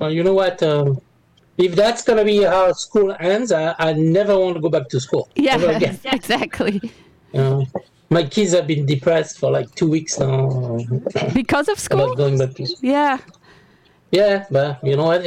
well, you know what? If that's going to be how school ends, I never want to go back to school ever again. Yeah, exactly. My kids have been depressed for like 2 weeks now. Because of school? About going back to school. Yeah. Yeah, but you know what?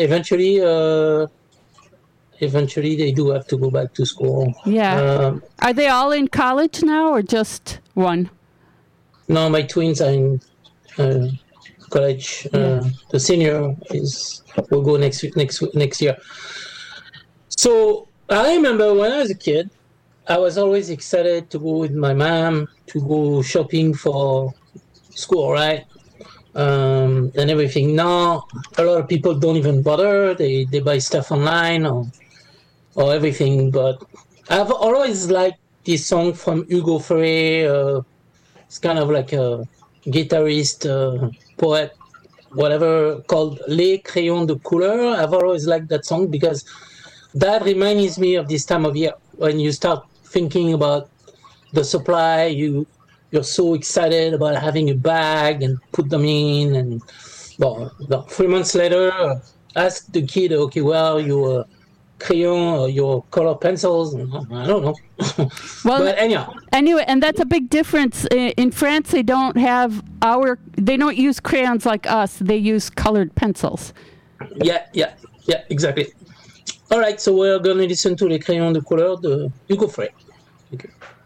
Eventually they do have to go back to school. Yeah. Are they all in college now or just one? No, my twins are in college. The senior will go next year. So I remember when I was a kid, I was always excited to go with my mom to go shopping for school, right? And everything. Now a lot of people don't even bother. They buy stuff online or everything. But I've always liked this song from Hugo Ferret. It's kind of like a guitarist, poet, whatever, called Les Crayons de Couleur. I've always liked that song because that reminds me of this time of year when you start thinking about the supply. You're so excited about having a bag and put them in. And 3 months later, ask the kid, okay, well, your crayon or your color pencils. I don't know. Well, but anyhow. Anyway, and that's a big difference. In France, they don't use crayons like us. They use colored pencils. Yeah, exactly. All right, so we're going to listen to Les Crayons de Couleur de Hugo Ferret. Okay.